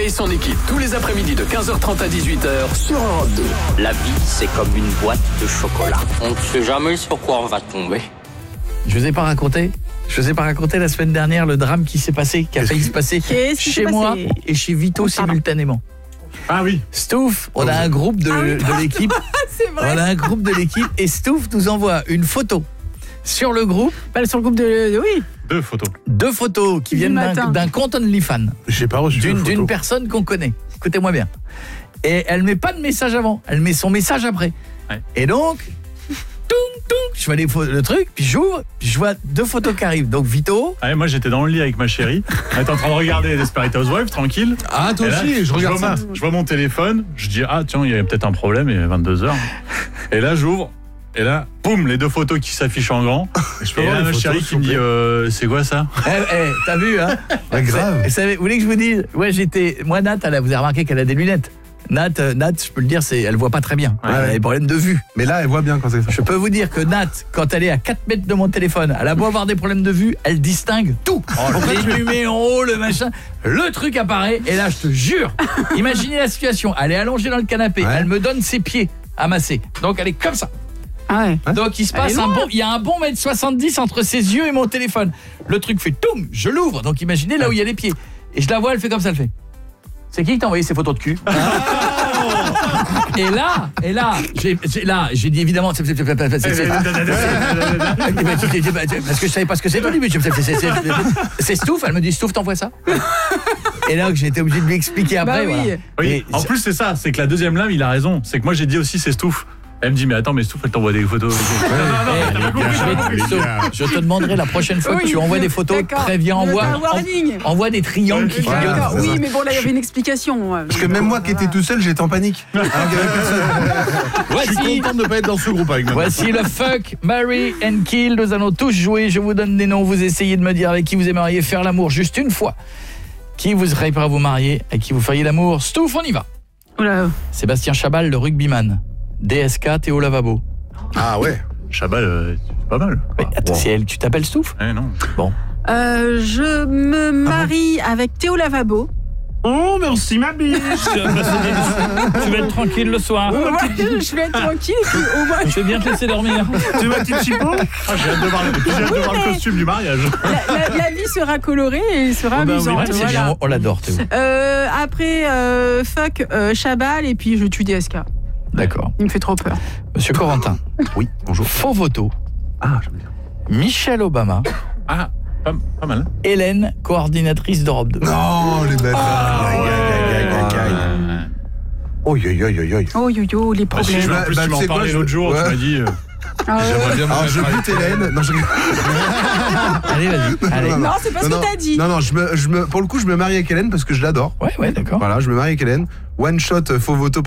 et son équipe tous les après-midi de 15h30 à 18h sur Europe 2. La vie, c'est comme une boîte de chocolat. On ne sait jamais sur quoi on va tomber. Je vous ai pas raconté la semaine dernière le drame qui s'est passé, qui a failli se passer chez moi et chez Vito simultanément. Ah oui. Stouff, on a un groupe de l'équipe. C'est vrai. On a un groupe de l'équipe et Stouff nous envoie une photo sur le groupe. Sur le groupe de oui. Deux photos qui viennent d'un compte OnlyFans. J'ai pas reçu d'une personne qu'on connaît. Écoutez-moi bien. Et elle met pas de message avant, elle met son message après. Ouais. Et donc je vois le truc, puis j'ouvre, puis je vois deux photos qui arrivent. Donc Vito. Ah, moi j'étais dans le lit avec ma chérie. Elle était en train de regarder Desperate Housewives, tranquille. Ah, toi là, aussi, je regarde ça. Je vois mon téléphone, je dis ah tiens, il y a peut-être un problème, il est 22h. Et là j'ouvre, et là, boum, les deux photos qui s'affichent en grand. Et là ma chérie qui me dit c'est quoi ça? T'as vu hein? Grave. Vous voulez que je vous dise? Moi Nat, vous avez remarqué qu'elle a des lunettes. Nat, je peux le dire, elle voit pas très bien. Elle a des problèmes de vue. Mais là, elle voit bien quand c'est ça. Je peux vous dire que Nat, quand elle est à 4 mètres de mon téléphone, elle a beau avoir des problèmes de vue, elle distingue tout. Les numéros, le machin. Le truc apparaît, et là, je te jure, imaginez la situation. Elle est allongée dans le canapé, elle me donne ses pieds à masser. Donc, elle est comme ça. Ah ouais. Donc, il se passe il y a un bon 1m70 entre ses yeux et mon téléphone. Le truc fait toum, je l'ouvre. Donc, imaginez là où il y a les pieds. Et je la vois, elle fait comme ça, elle fait. C'est qui t'a envoyé ces photos de cul? Et là, j'ai dit évidemment parce que je savais pas ce que c'était. C'est Stouff, elle me dit Stouff t'envoies ça? Et là j'ai été obligé de lui expliquer après. Bah oui. Voilà. Oui. En plus c'est ça, c'est que la deuxième lame, il a raison. C'est que moi j'ai dit aussi c'est Stouff. Elle me dit mais attends mais Stouff elle t'envoie des photos. Je te demanderai la prochaine fois que tu envoies des photos, préviens, envoie des triangles qui figurent. Oui, mais bon là il y avait une explication. Parce que même moi qui étais tout seul, j'étais en panique. Voici, je suis content de ne pas être dans ce groupe avec moi. Voici le Fuck, Marry and Kill. Nous allons tous jouer. Je vous donne des noms. Vous essayez de me dire avec qui vous aimeriez faire l'amour juste une fois. Qui vous serez prêt à vous marier, avec qui vous feriez l'amour. Stouff, on y va. Oula. Sébastien Chabal, le rugbyman. DSK, Théo Lavabo. Ah ouais. Chabal, c'est pas mal. Mais attends, c'est elle, tu t'appelles Stouff? Non. Bon. Je me marie avec Théo Lavabo. Oh, merci ma biche. Tu vas être tranquille le soir. Je vais être tranquille. Je vais bien te laisser dormir. Tu vas petit chipot? J'ai hâte de voir le costume du mariage. La vie sera colorée et sera amusante. C'est bien, on l'adore Théo. Après, fuck Chabal et puis je tue DSK. D'accord. Il me fait trop peur. Monsieur Corentin. Oui, bonjour. Faux voto. Ah, j'aime bien. Michelle Obama. Ah, pas mal. Hélène, coordinatrice d'Europe 2. Non, les bêtes. Oh, yo, les problèmes. Tu m'en parlais l'autre jour, tu m'as dit... J'aimerais bien. Alors je bute Hélène. Non, Allez, vas-y. Allez. Non, c'est pas ce que t'as dit. Non, pour le coup, je me marie avec Hélène parce que je l'adore. Ouais, d'accord. Voilà, je me marie avec Hélène. One shot, faux voto.